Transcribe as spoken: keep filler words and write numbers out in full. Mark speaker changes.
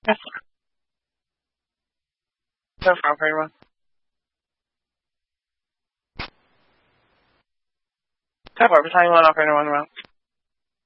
Speaker 1: That's no problem, very well. Go for it. Battalion one, operator one, well.